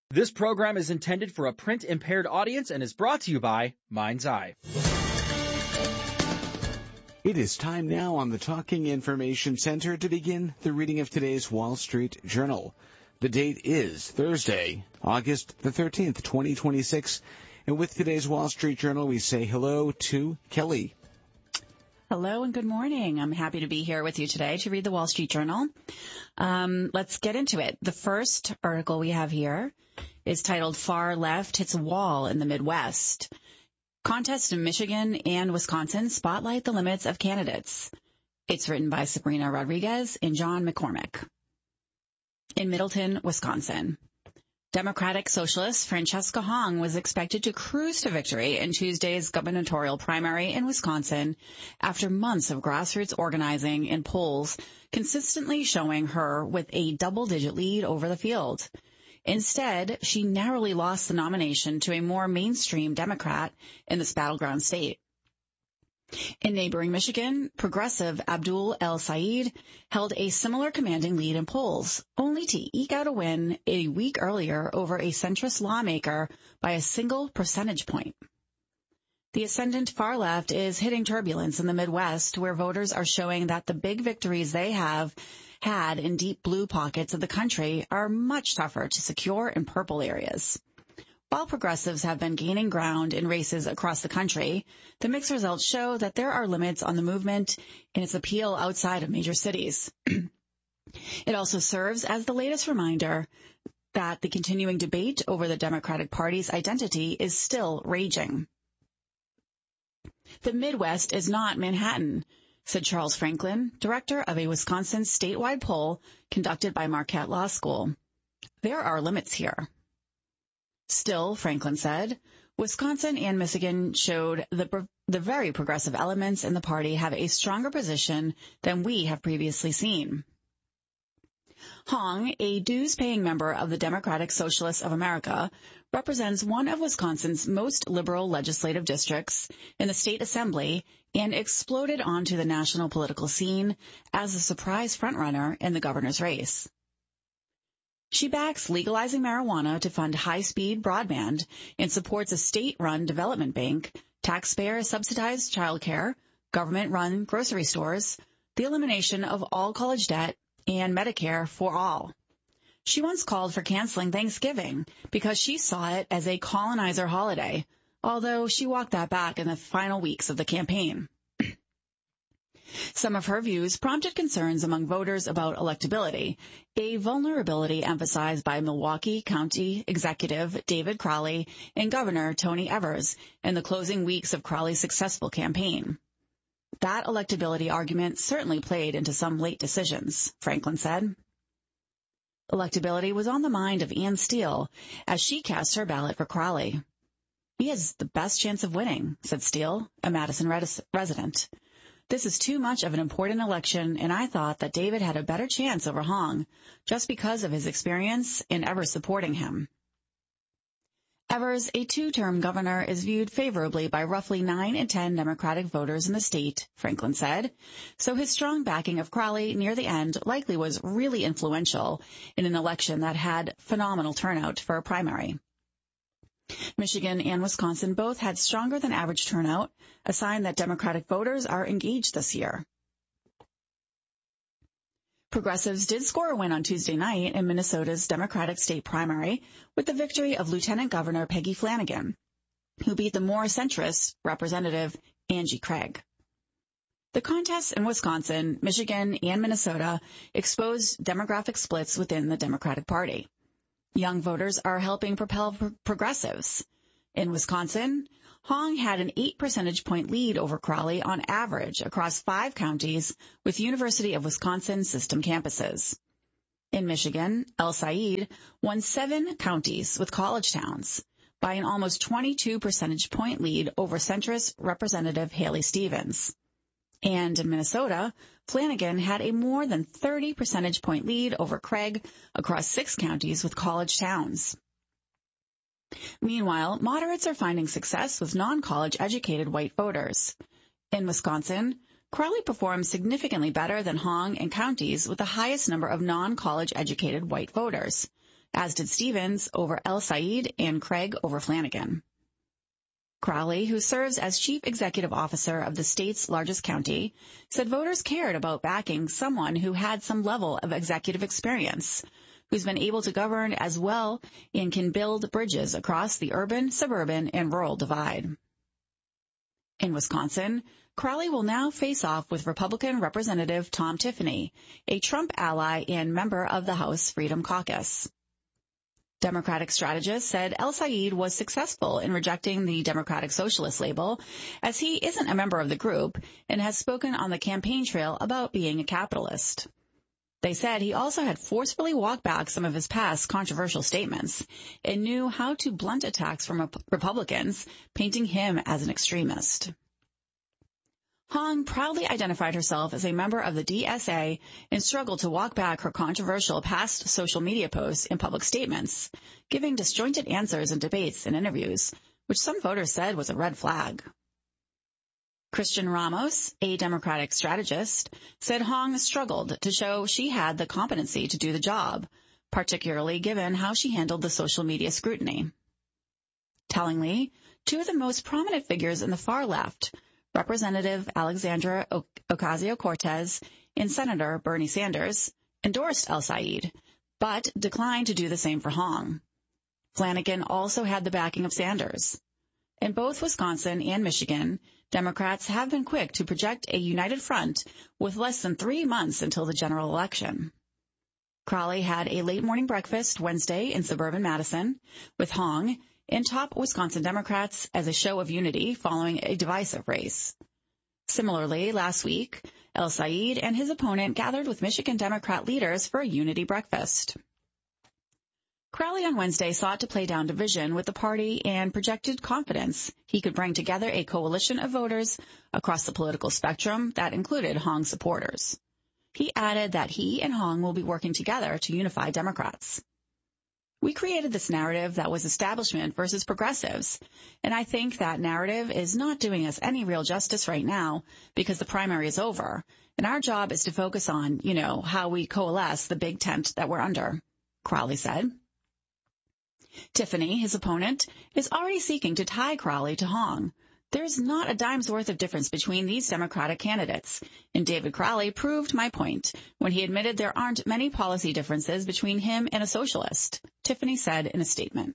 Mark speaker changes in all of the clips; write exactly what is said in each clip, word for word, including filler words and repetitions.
Speaker 1: This program is intended for a print-impaired audience and is brought to you by Mind's Eye.
Speaker 2: It is time now on the Talking Information Center to begin the reading of today's Wall Street Journal. The date is Thursday, August the thirteenth, twenty twenty-six. And with today's Wall Street Journal, we say hello to Kelly.
Speaker 3: Hello and good morning. I'm happy to be here with you today to read the Wall Street Journal. Um, let's get into it. The first article we have here is titled Far Left Hits a Wall in the Midwest. Contests in Michigan and Wisconsin spotlight the limits of candidates. It's written by Sabrina Rodriguez and John McCormick. In Middleton, Wisconsin, Democratic Socialist Francesca Hong was expected to cruise to victory in Tuesday's gubernatorial primary in Wisconsin after months of grassroots organizing and polls consistently showing her with a double-digit lead over the field. Instead, she narrowly lost the nomination to a more mainstream Democrat in this battleground state. In neighboring Michigan, progressive Abdul El-Sayed held a similar commanding lead in polls, only to eke out a win a week earlier over a centrist lawmaker by a single percentage point. The ascendant far left is hitting turbulence in the Midwest, where voters are showing that the big victories they have had in deep blue pockets of the country are much tougher to secure in purple areas. While progressives have been gaining ground in races across the country, the mixed results show that there are limits on the movement and its appeal outside of major cities. It also serves as the latest reminder that the continuing debate over the Democratic Party's identity is still raging. The Midwest is not Manhattan, said Charles Franklin, director of a Wisconsin statewide poll conducted by Marquette Law School. There are limits here. Still, Franklin said, Wisconsin and Michigan showed the, the very progressive elements in the party have a stronger position than we have previously seen. Hong, a dues-paying member of the Democratic Socialists of America, represents one of Wisconsin's most liberal legislative districts in the state assembly and exploded onto the national political scene as a surprise frontrunner in the governor's race. She backs legalizing marijuana to fund high-speed broadband and supports a state-run development bank, taxpayer-subsidized childcare, government-run grocery stores, the elimination of all college debt, and Medicare for all. She once called for canceling Thanksgiving because she saw it as a colonizer holiday, although she walked that back in the final weeks of the campaign. Some of her views prompted concerns among voters about electability, a vulnerability emphasized by Milwaukee County Executive David Crowley and Governor Tony Evers in the closing weeks of Crowley's successful campaign. That electability argument certainly played into some late decisions, Franklin said. Electability was on the mind of Ann Steele as she cast her ballot for Crowley. He has the best chance of winning, said Steele, a Madison res- resident. This is too much of an important election, and I thought that David had a better chance over Hong just because of his experience in Evers supporting him. Evers, a two-term governor, is viewed favorably by roughly nine in ten Democratic voters in the state, Franklin said, so his strong backing of Crowley near the end likely was really influential in an election that had phenomenal turnout for a primary. Michigan and Wisconsin both had stronger than average turnout, a sign that Democratic voters are engaged this year. Progressives did score a win on Tuesday night in Minnesota's Democratic state primary with the victory of Lieutenant Governor Peggy Flanagan, who beat the more centrist Representative Angie Craig. The contests in Wisconsin, Michigan, and Minnesota exposed demographic splits within the Democratic Party. Young voters are helping propel pro- progressives. In Wisconsin, Hong had an eight percentage point lead over Crowley on average across five counties with University of Wisconsin system campuses. In Michigan, El-Sayed won seven counties with college towns by an almost twenty-two percentage point lead over centrist Representative Haley Stevens. And in Minnesota, Flanagan had a more than thirty percentage point lead over Craig across six counties with college towns. Meanwhile, moderates are finding success with non-college educated white voters. In Wisconsin, Crowley performed significantly better than Hong in counties with the highest number of non-college educated white voters, as did Stevens over El Said and Craig over Flanagan. Crowley, who serves as chief executive officer of the state's largest county, said voters cared about backing someone who had some level of executive experience, who's been able to govern as well and can build bridges across the urban, suburban, and rural divide. In Wisconsin, Crowley will now face off with Republican Representative Tom Tiffany, a Trump ally and member of the House Freedom Caucus. Democratic strategists said El Said was successful in rejecting the Democratic Socialist label, as he isn't a member of the group and has spoken on the campaign trail about being a capitalist. They said he also had forcefully walked back some of his past controversial statements and knew how to blunt attacks from Republicans, painting him as an extremist. Hong proudly identified herself as a member of the D S A and struggled to walk back her controversial past social media posts and public statements, giving disjointed answers in debates and interviews, which some voters said was a red flag. Christian Ramos, a Democratic strategist, said Hong struggled to show she had the competency to do the job, particularly given how she handled the social media scrutiny. Tellingly, two of the most prominent figures in the far left, Representative Alexandra Ocasio-Cortez and Senator Bernie Sanders, endorsed El Said, but declined to do the same for Hong. Flanagan also had the backing of Sanders. In both Wisconsin and Michigan, Democrats have been quick to project a united front with less than three months until the general election. Crowley had a late morning breakfast Wednesday in suburban Madison with Hong and top Wisconsin Democrats as a show of unity following a divisive race. Similarly, last week, El Said and his opponent gathered with Michigan Democrat leaders for a unity breakfast. Crowley on Wednesday sought to play down division with the party and projected confidence he could bring together a coalition of voters across the political spectrum that included Hong supporters. He added that he and Hong will be working together to unify Democrats. We created this narrative that was establishment versus progressives, and I think that narrative is not doing us any real justice right now because the primary is over, and our job is to focus on, you know, how we coalesce the big tent that we're under, Crowley said. Tiffany, his opponent, is already seeking to tie Crowley to Hong. There's not a dime's worth of difference between these Democratic candidates, and David Crowley proved my point when he admitted there aren't many policy differences between him and a socialist, Tiffany said in a statement.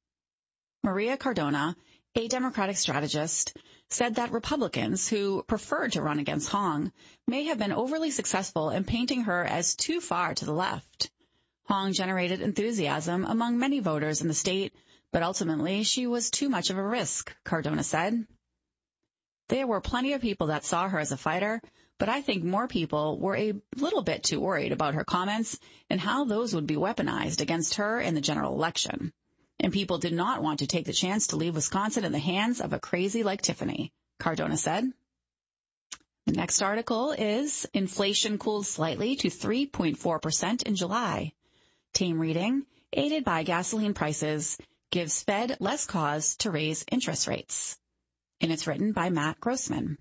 Speaker 3: Maria Cardona, a Democratic strategist, said that Republicans who preferred to run against Hong may have been overly successful in painting her as too far to the left. Hong generated enthusiasm among many voters in the state, but ultimately she was too much of a risk, Cardona said. There were plenty of people that saw her as a fighter, but I think more people were a little bit too worried about her comments and how those would be weaponized against her in the general election. And people did not want to take the chance to leave Wisconsin in the hands of a crazy like Tiffany, Cardona said. The next article is Inflation cooled slightly to three point four percent in July. Tame reading, aided by gasoline prices, gives Fed less cause to raise interest rates. And it's written by Matt Grossman.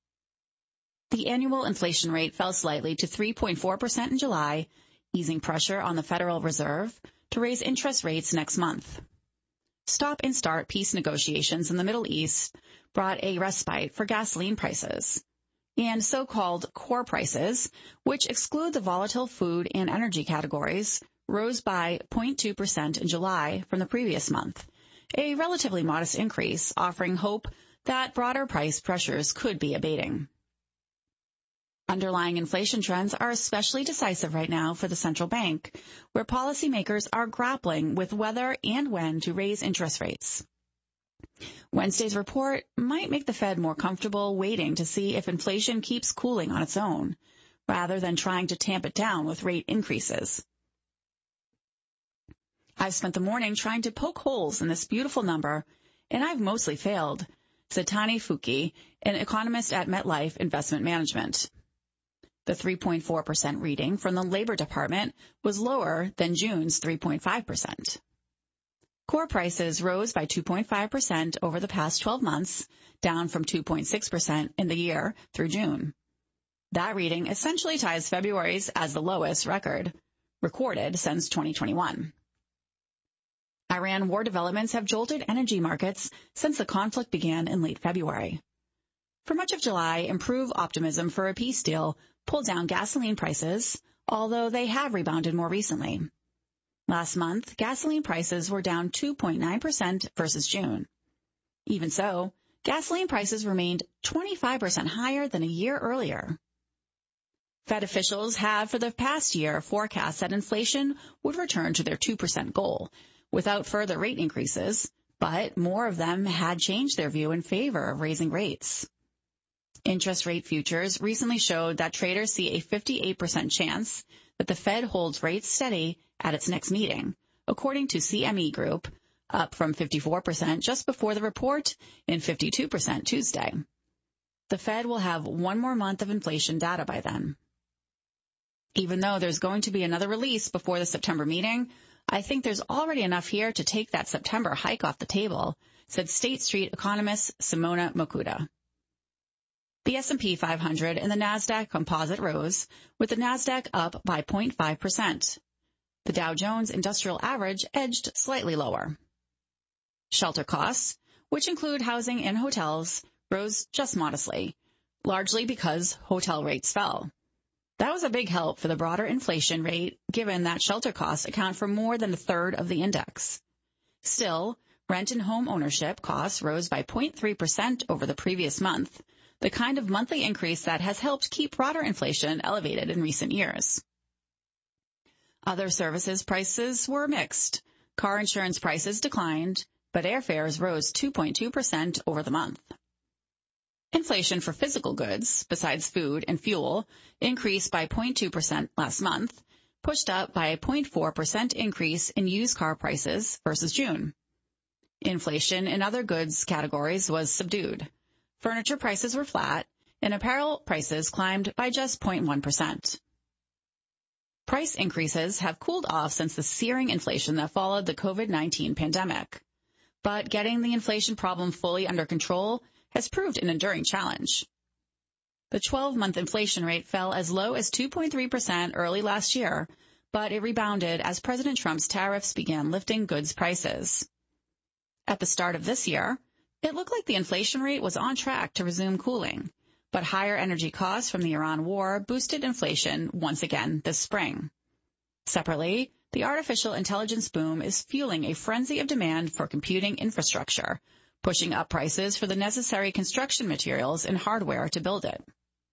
Speaker 3: The annual inflation rate fell slightly to three point four percent in July, easing pressure on the Federal Reserve to raise interest rates next month. Stop and start peace negotiations in the Middle East brought a respite for gasoline prices. And so-called core prices, which exclude the volatile food and energy categories, rose by zero point two percent in July from the previous month, a relatively modest increase, offering hope that broader price pressures could be abating. Underlying inflation trends are especially decisive right now for the central bank, where policymakers are grappling with whether and when to raise interest rates. Wednesday's report might make the Fed more comfortable waiting to see if inflation keeps cooling on its own, rather than trying to tamp it down with rate increases. I've spent the morning trying to poke holes in this beautiful number, and I've mostly failed, said Tani Fuki, an economist at MetLife Investment Management. The three point four percent reading from the Labor Department was lower than June's three point five percent. Core prices rose by two point five percent over the past twelve months, down from two point six percent in the year through June. That reading essentially ties February's as the lowest record recorded since twenty twenty-one. Iran war developments have jolted energy markets since the conflict began in late February. For much of July, improved optimism for a peace deal pulled down gasoline prices, although they have rebounded more recently. Last month, gasoline prices were down two point nine percent versus June. Even so, gasoline prices remained twenty-five percent higher than a year earlier. Fed officials have for the past year forecast that inflation would return to their two percent goal without further rate increases, but more of them had changed their view in favor of raising rates. Interest rate futures recently showed that traders see a fifty-eight percent chance that the Fed holds rates steady at its next meeting, according to C M E Group, up from fifty-four percent just before the report and fifty-two percent Tuesday. The Fed will have one more month of inflation data by then. Even though there's going to be another release before the September meeting, I think there's already enough here to take that September hike off the table, said State Street economist Simona Mokuda. The S and P five hundred and the NASDAQ composite rose, with the NASDAQ up by zero point five percent. The Dow Jones Industrial Average edged slightly lower. Shelter costs, which include housing and hotels, rose just modestly, largely because hotel rates fell. That was a big help for the broader inflation rate, given that shelter costs account for more than a third of the index. Still, rent and home ownership costs rose by zero point three percent over the previous month, the kind of monthly increase that has helped keep broader inflation elevated in recent years. Other services prices were mixed. Car insurance prices declined, but airfares rose two point two percent over the month. Inflation for physical goods, besides food and fuel, increased by zero point two percent last month, pushed up by a zero point four percent increase in used car prices versus June. Inflation in other goods categories was subdued. Furniture prices were flat, and apparel prices climbed by just zero point one percent. Price increases have cooled off since the searing inflation that followed the COVID nineteen pandemic. But getting the inflation problem fully under control has proved an enduring challenge. The twelve-month inflation rate fell as low as two point three percent early last year, but it rebounded as President Trump's tariffs began lifting goods prices. At the start of this year, it looked like the inflation rate was on track to resume cooling, but higher energy costs from the Iran war boosted inflation once again this spring. Separately, the artificial intelligence boom is fueling a frenzy of demand for computing infrastructure, pushing up prices for the necessary construction materials and hardware to build it.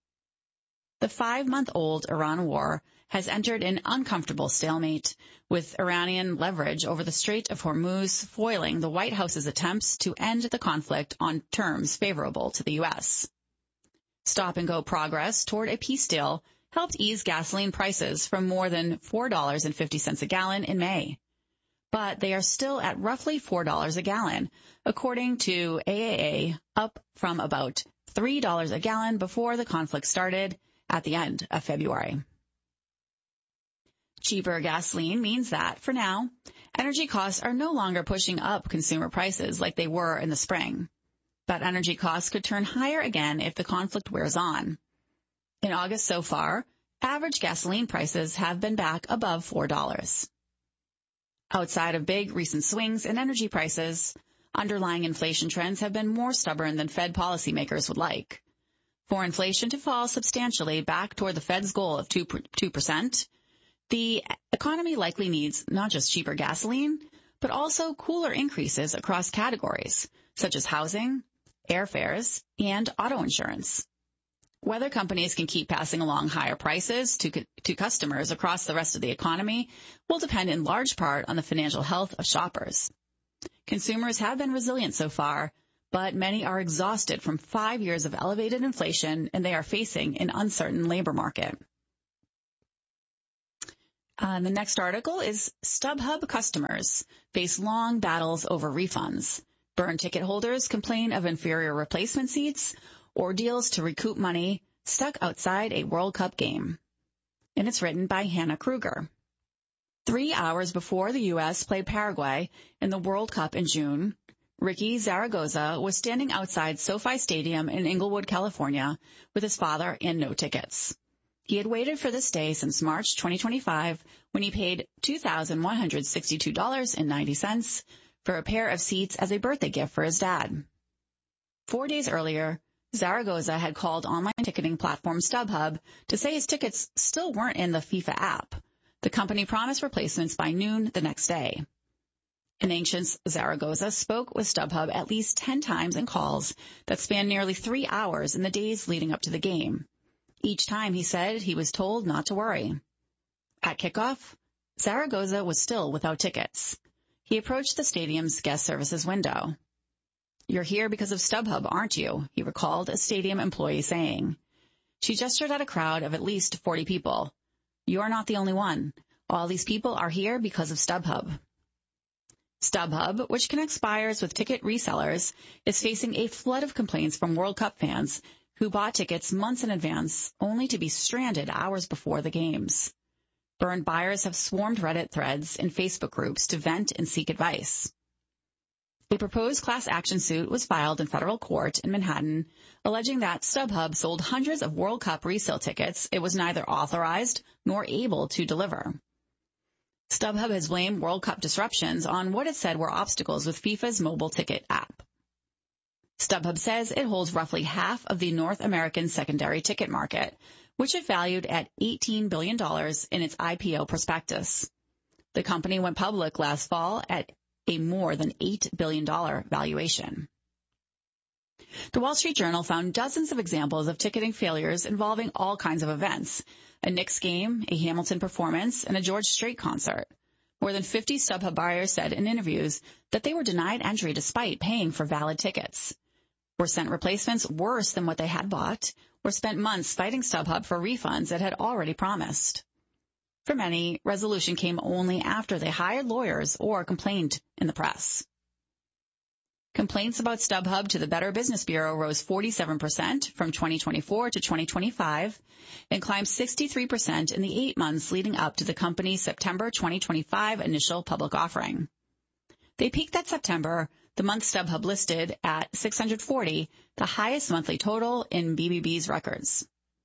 Speaker 3: The five-month-old Iran war has entered an uncomfortable stalemate, with Iranian leverage over the Strait of Hormuz foiling the White House's attempts to end the conflict on terms favorable to the U S. Stop-and-go progress toward a peace deal helped ease gasoline prices from more than four dollars and fifty cents a gallon in May. But they are still at roughly four dollars a gallon, according to A A A, up from about three dollars a gallon before the conflict started at the end of February. Cheaper gasoline means that, for now, energy costs are no longer pushing up consumer prices like they were in the spring. But energy costs could turn higher again if the conflict wears on. In August so far, average gasoline prices have been back above four dollars. Outside of big recent swings in energy prices, underlying inflation trends have been more stubborn than Fed policymakers would like. For inflation to fall substantially back toward the Fed's goal of two percent, the economy likely needs not just cheaper gasoline, but also cooler increases across categories, such as housing, airfares, and auto insurance. Whether companies can keep passing along higher prices to, to customers across the rest of the economy will depend in large part on the financial health of shoppers. Consumers have been resilient so far, but many are exhausted from five years of elevated inflation, and they are facing an uncertain labor market. Uh, the next article is StubHub customers face long battles over refunds. Burn ticket holders complain of inferior replacement seats or deals to recoup money stuck outside a World Cup game. And it's written by Hannah Kruger. Three hours before the U S played Paraguay in the World Cup in June, Ricky Zaragoza was standing outside SoFi Stadium in Inglewood, California, with his father and no tickets. He had waited for this day since March twenty twenty-five, when he paid two thousand one hundred sixty-two dollars and ninety cents for a pair of seats as a birthday gift for his dad. Four days earlier, Zaragoza had called online ticketing platform StubHub to say his tickets still weren't in the FIFA app. The company promised replacements by noon the next day. In anxious Zaragoza spoke with StubHub at least ten times in calls that spanned nearly three hours in the days leading up to the game. Each time he said he was told not to worry. At kickoff, Zaragoza was still without tickets. He approached the stadium's guest services window. "You're here because of StubHub, aren't you?" he recalled a stadium employee saying. She gestured at a crowd of at least forty people. "You're not the only one. All these people are here because of StubHub." StubHub, which connects buyers with ticket resellers, is facing a flood of complaints from World Cup fans who bought tickets months in advance only to be stranded hours before the games. Burned buyers have swarmed Reddit threads and Facebook groups to vent and seek advice. A proposed class action suit was filed in federal court in Manhattan, alleging that StubHub sold hundreds of World Cup resale tickets it was neither authorized nor able to deliver. StubHub has blamed World Cup disruptions on what it said were obstacles with FIFA's mobile ticket app. StubHub says it holds roughly half of the North American secondary ticket market, which it valued at eighteen billion dollars in its I P O prospectus. The company went public last fall at a more than eight billion dollars valuation. The Wall Street Journal found dozens of examples of ticketing failures involving all kinds of events: a Knicks game, a Hamilton performance, and a George Strait concert. More than fifty StubHub buyers said in interviews that they were denied entry despite paying for valid tickets, were sent replacements worse than what they had bought, or spent months fighting StubHub for refunds it had already promised. For many, resolution came only after they hired lawyers or complained in the press. Complaints about StubHub to the Better Business Bureau rose forty-seven percent from twenty twenty-four to twenty twenty-five and climbed sixty-three percent in the eight months leading up to the company's September twenty twenty-five initial public offering. They peaked that September, the month StubHub listed at six hundred forty, the highest monthly total in B B B's records.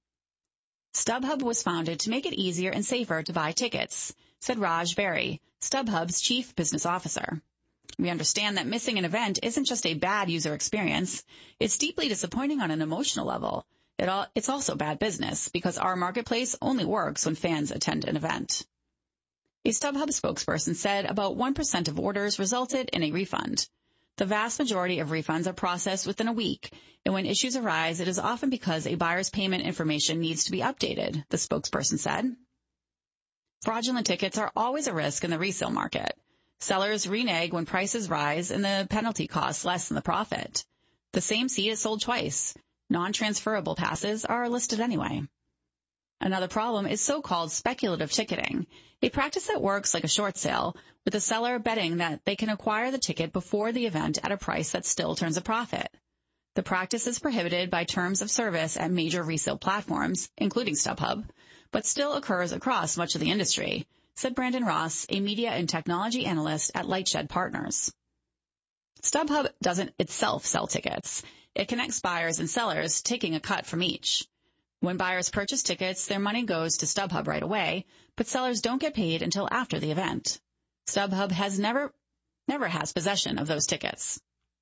Speaker 3: StubHub was founded to make it easier and safer to buy tickets, said Raj Berry, StubHub's chief business officer. "We understand that missing an event isn't just a bad user experience. It's deeply disappointing on an emotional level. It all, it's also bad business because our marketplace only works when fans attend an event." A StubHub spokesperson said about one percent of orders resulted in a refund. The vast majority of refunds are processed within a week, and when issues arise, it is often because a buyer's payment information needs to be updated, the spokesperson said. Fraudulent tickets are always a risk in the resale market. Sellers renege when prices rise and the penalty costs less than the profit. The same seat is sold twice. Non-transferable passes are listed anyway. Another problem is so-called speculative ticketing, a practice that works like a short sale, with the seller betting that they can acquire the ticket before the event at a price that still turns a profit. The practice is prohibited by terms of service at major resale platforms, including StubHub, but still occurs across much of the industry, said Brandon Ross, a media and technology analyst at Lightshed Partners. StubHub doesn't itself sell tickets. It connects buyers and sellers, taking a cut from each. When buyers purchase tickets, their money goes to StubHub right away, but sellers don't get paid until after the event. StubHub has never, never has possession of those tickets.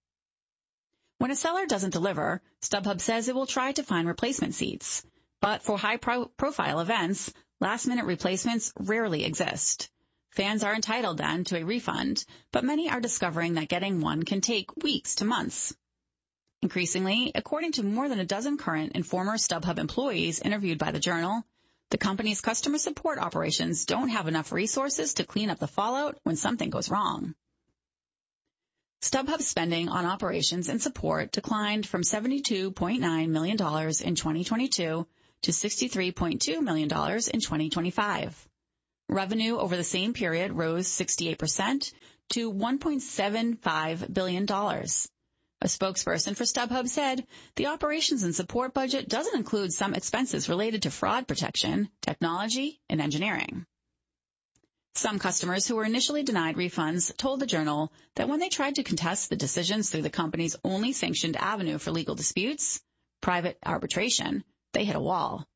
Speaker 3: When a seller doesn't deliver, StubHub says it will try to find replacement seats. But for high-profile events, last-minute replacements rarely exist. Fans are entitled then to a refund, but many are discovering that getting one can take weeks to months. Increasingly, according to more than a dozen current and former StubHub employees interviewed by the Journal, the company's customer support operations don't have enough resources to clean up the fallout when something goes wrong. StubHub's spending on operations and support declined from seventy-two point nine million dollars in twenty twenty-two to sixty-three point two million dollars in twenty twenty-five. Revenue over the same period rose sixty-eight percent to one point seven five billion dollars. A spokesperson for StubHub said the operations and support budget doesn't include some expenses related to fraud protection, technology, and engineering. Some customers who were initially denied refunds told the Journal that when they tried to contest the decisions through the company's only sanctioned avenue for legal disputes, private arbitration, they hit a wall.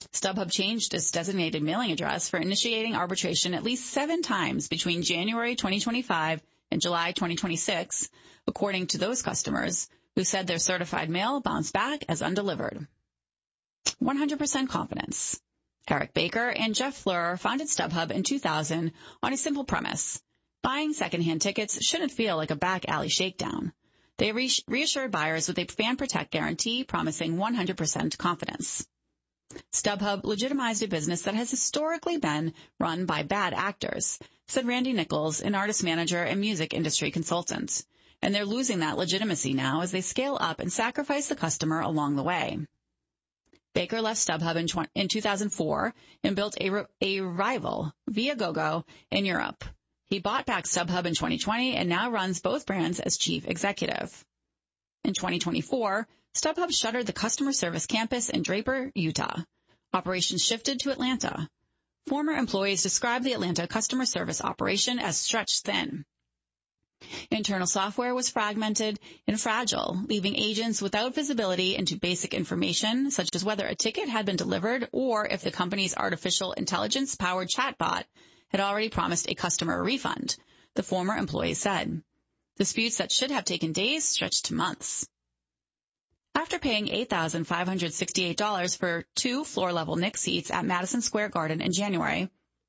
Speaker 3: StubHub changed its designated mailing address for initiating arbitration at least seven times between January twenty twenty-five and July twenty twenty-six, according to those customers who said their certified mail bounced back as undelivered. one hundred percent confidence. Eric Baker and Jeff Fleur founded StubHub in two thousand on a simple premise. Buying secondhand tickets shouldn't feel like a back alley shakedown. They re- reassured buyers with a Fan Protect guarantee promising one hundred percent confidence. StubHub legitimized a business that has historically been run by bad actors, said Randy Nichols, an artist manager and music industry consultant. And they're losing that legitimacy now as they scale up and sacrifice the customer along the way. Baker left StubHub in, tw- in two thousand four and built a, a rival, Viagogo, in Europe. He bought back StubHub in twenty twenty and now runs both brands as chief executive. In twenty twenty-four, StubHub shuttered the customer service campus in Draper, Utah. Operations shifted to Atlanta. Former employees described the Atlanta customer service operation as stretched thin. Internal software was fragmented and fragile, leaving agents without visibility into basic information, such as whether a ticket had been delivered or if the company's artificial intelligence-powered chatbot had already promised a customer a refund, the former employee said. Disputes that should have taken days stretched to months. After paying eight thousand five hundred sixty-eight dollars for two floor-level Knicks seats at Madison Square Garden in January,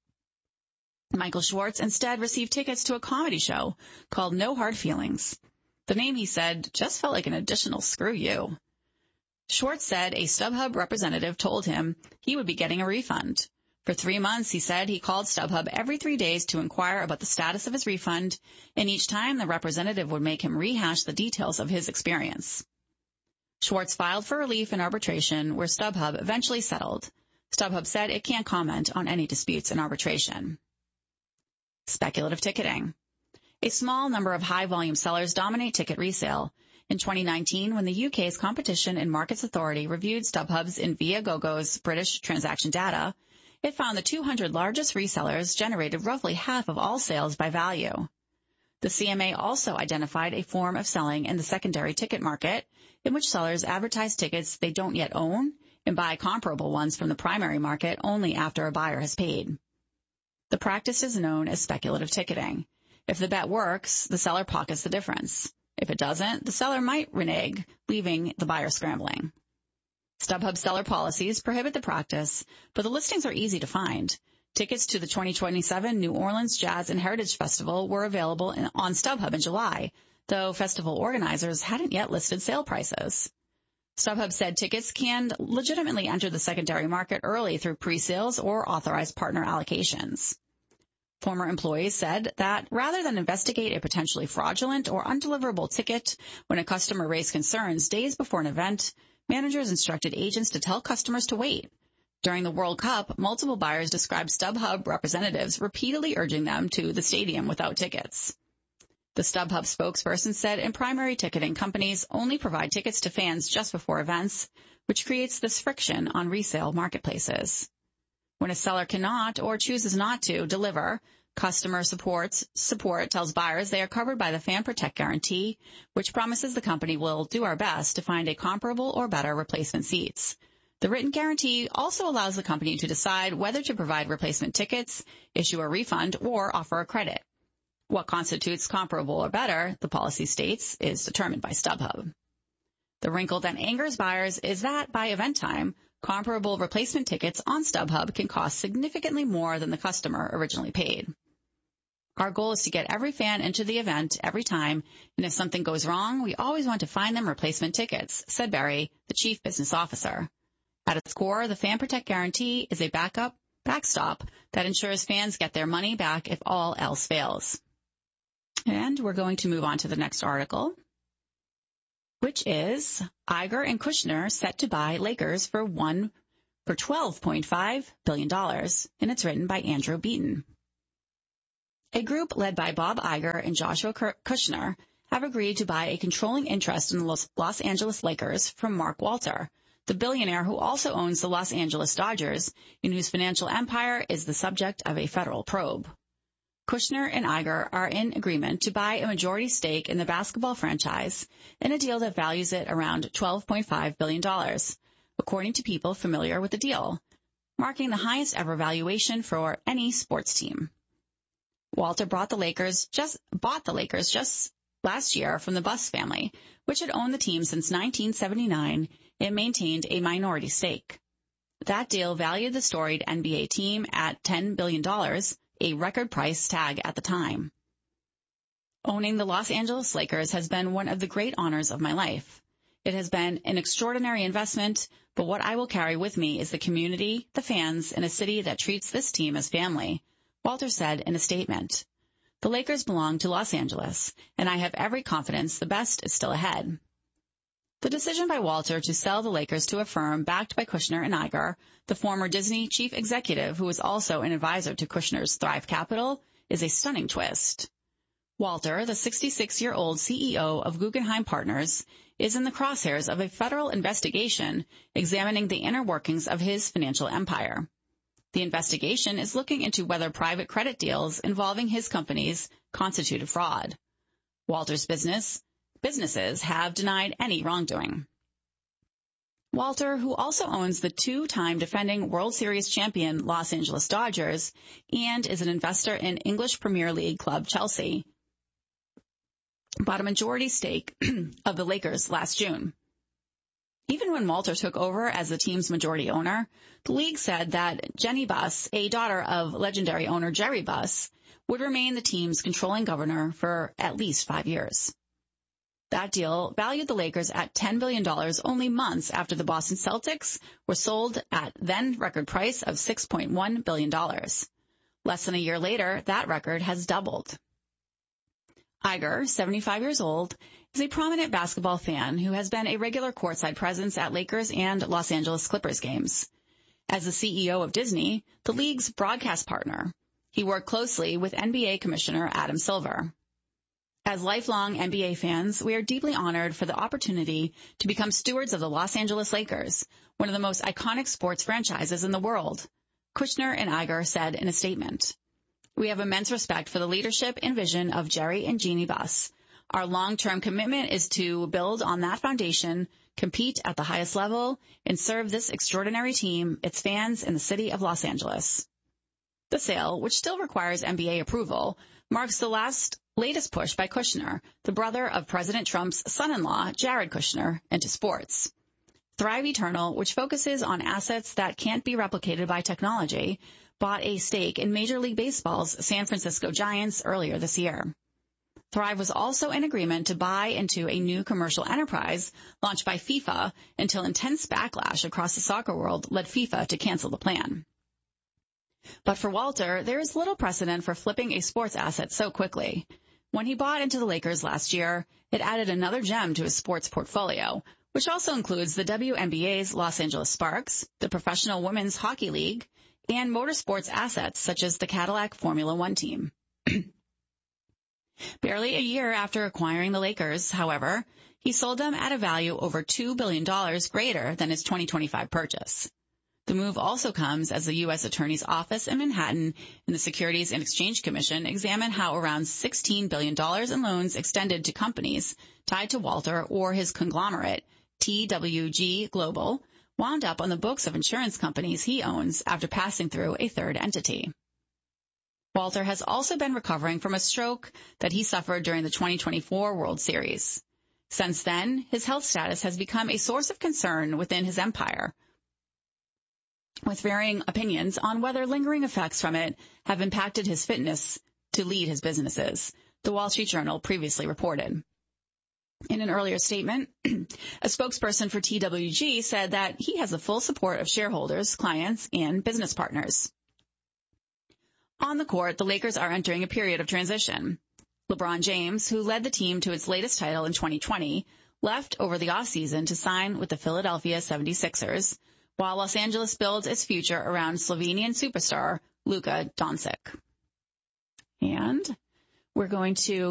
Speaker 3: Michael Schwartz instead received tickets to a comedy show called No Hard Feelings. The name, he said, just felt like an additional screw you. Schwartz said a StubHub representative told him he would be getting a refund. For three months, he said he called StubHub every three days to inquire about the status of his refund, and each time the representative would make him rehash the details of his experience. Schwartz filed for relief in arbitration, where StubHub eventually settled. StubHub said it can't comment on any disputes in arbitration. Speculative ticketing. A small number of high-volume sellers dominate ticket resale. In twenty nineteen, when the U K's Competition and Markets Authority reviewed StubHub's and Viagogo's British transaction data, it found the two hundred largest resellers generated roughly half of all sales by value. The C M A also identified a form of selling in the secondary ticket market in which sellers advertise tickets they don't yet own and buy comparable ones from the primary market only after a buyer has paid. The practice is known as speculative ticketing. If the bet works, the seller pockets the difference. If it doesn't, the seller might renege, leaving the buyer scrambling. StubHub seller policies prohibit the practice, but the listings are easy to find. Tickets to the twenty twenty-seven New Orleans Jazz and Heritage Festival were available in, on StubHub in July, though festival organizers hadn't yet listed sale prices. StubHub said tickets can legitimately enter the secondary market early through pre-sales or authorized partner allocations. Former employees said that rather than investigate a potentially fraudulent or undeliverable ticket when a customer raised concerns days before an event, managers instructed agents to tell customers to wait. During the World Cup, multiple buyers described StubHub representatives repeatedly urging them to the stadium without tickets. The StubHub spokesperson said in primary ticketing, companies only provide tickets to fans just before events, which creates this friction on resale marketplaces. When a seller cannot or chooses not to deliver, customer support, support tells buyers they are covered by the Fan Protect guarantee, which promises the company will do our best to find a comparable or better replacement seats. The written guarantee also allows the company to decide whether to provide replacement tickets, issue a refund, or offer a credit. What constitutes comparable or better, the policy states, is determined by StubHub. The wrinkle that angers buyers is that by event time, comparable replacement tickets on StubHub can cost significantly more than the customer originally paid. Our goal is to get every fan into the event every time, and if something goes wrong, we always want to find them replacement tickets, said Barry, the chief business officer. At its core, the Fan Protect guarantee is a backup, backstop that ensures fans get their money back if all else fails. And we're going to move on to the next article, which is Iger and Kushner set to buy Lakers for one for twelve point five billion dollars, and it's written by Andrew Beaton. A group led by Bob Iger and Joshua Kushner have agreed to buy a controlling interest in the Los Angeles Lakers from Mark Walter, the billionaire who also owns the Los Angeles Dodgers, and whose financial empire is the subject of a federal probe. Kushner and Iger are in agreement to buy a majority stake in the basketball franchise in a deal that values it around twelve point five billion dollars, according to people familiar with the deal. marking the highest ever valuation for any sports team. Walter brought the Lakers just bought the Lakers just last year from the Buss family, which had owned the team since nineteen seventy-nine and maintained a minority stake. That deal valued the storied N B A team at ten billion dollars, a record price tag at the time. Owning the Los Angeles Lakers has been one of the great honors of my life. It has been an extraordinary investment, but what I will carry with me is the community, the fans, and a city that treats this team as family, Walter said in a statement. The Lakers belong to Los Angeles, and I have every confidence the best is still ahead. The decision by Walter to sell the Lakers to a firm backed by Kushner and Iger, the former Disney chief executive who was also an advisor to Kushner's Thrive Capital, is a stunning twist. Walter, the sixty-six-year-old C E O of Guggenheim Partners, is in the crosshairs of a federal investigation examining the inner workings of his financial empire. The investigation is looking into whether private credit deals involving his companies constituted fraud. Walter's business, businesses have denied any wrongdoing. Walter, who also owns the two-time defending World Series champion Los Angeles Dodgers and is an investor in English Premier League club Chelsea, bought a majority stake of the Lakers last June. Even when Walter took over as the team's majority owner, the league said that Jenny Buss, a daughter of legendary owner Jerry Buss, would remain the team's controlling governor for at least five years. That deal valued the Lakers at ten billion dollars only months after the Boston Celtics were sold at then record price of six point one billion dollars. Less than a year later, that record has doubled. Iger, seventy-five years old, is a prominent basketball fan who has been a regular courtside presence at Lakers and Los Angeles Clippers games. As the C E O of Disney, the league's broadcast partner, he worked closely with N B A Commissioner Adam Silver. As lifelong N B A fans, we are deeply honored for the opportunity to become stewards of the Los Angeles Lakers, one of the most iconic sports franchises in the world, Kushner and Iger said in a statement. We have immense respect for the leadership and vision of Jerry and Jeannie Buss. Our long-term commitment is to build on that foundation, compete at the highest level, and serve this extraordinary team, its fans, and the city of Los Angeles. The sale, which still requires N B A approval, marks the last latest push by Kushner, the brother of President Trump's son-in-law, Jared Kushner, into sports. Thrive Eternal, which focuses on assets that can't be replicated by technology, bought a stake in Major League Baseball's San Francisco Giants earlier this year. Thrive was also in agreement to buy into a new commercial enterprise launched by FIFA until intense backlash across the soccer world led FIFA to cancel the plan. But for Walter, there is little precedent for flipping a sports asset so quickly. When he bought into the Lakers last year, it added another gem to his sports portfolio, which also includes the W N B A's Los Angeles Sparks, the Professional Women's Hockey League, and motorsports assets such as the Cadillac Formula One team. Barely a year after acquiring the Lakers, however, he sold them at a value over two billion dollars greater than his twenty twenty-five purchase. The move also comes as the U S Attorney's Office in Manhattan and the Securities and Exchange Commission examine how around sixteen billion dollars in loans extended to companies tied to Walter or his conglomerate, T W G Global, wound up on the books of insurance companies he owns after passing through a third entity. Walter has also been recovering from a stroke that he suffered during the twenty twenty-four World Series. Since then, his health status has become a source of concern within his empire, with varying opinions on whether lingering effects from it have impacted his fitness to lead his businesses, the Wall Street Journal previously reported. In an earlier statement, a spokesperson for T W G said that he has the full support of shareholders, clients, and business partners. On the court, the Lakers are entering a period of transition. LeBron James, who led the team to its latest title in twenty twenty, left over the offseason to sign with the Philadelphia seventy-sixers, while Los Angeles builds its future around Slovenian superstar Luka Doncic. And we're going to